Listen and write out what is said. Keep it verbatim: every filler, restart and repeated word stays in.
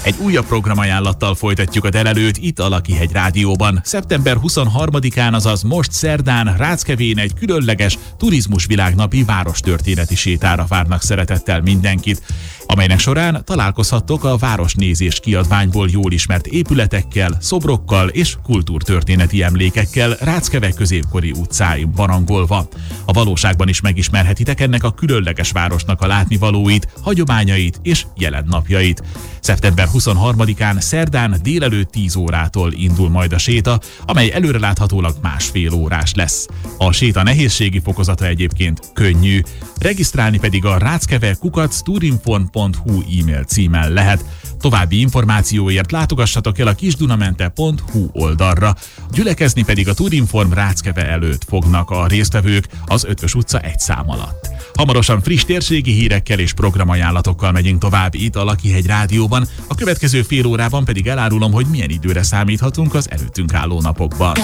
Egy újabb programajánlattal folytatjuk a délelőtt itt a Lakihegy Rádióban. szeptember huszonharmadikán, azaz most szerdán Ráckevén egy különleges turizmusvilágnapi várostörténeti sétára várnak szeretettel mindenkit, amelynek során találkozhattok a Városnézés kiadványból jól ismert épületekkel, szobrokkal és kultúrtörténeti emlékekkel Ráckeve középkori utcáin barangolva. A valóságban is megismerhetitek ennek a különleges városnak a látnivalóit, hagyományait és jelennapjait. szeptember huszonharmadikán szerdán délelőtt tíz órától indul majd a séta, amely előreláthatólag másfél órás lesz. A séta nehézségi fokozata egyébként könnyű, regisztrálni pedig a ráckeve kukac turinform pont hu e-mail címmel lehet. További információért látogassatok el a kisdunamente pont hu oldalra. Gyülekezni pedig a Turinform Ráckeve előtt fognak a résztvevők az Ötvös utca egy szám alatt. Hamarosan friss térségi hírekkel és programajánlatokkal megyünk tovább itt a Lakihegy Rádióban, a következő fél órában pedig elárulom, hogy milyen időre számíthatunk az előttünk álló napokban.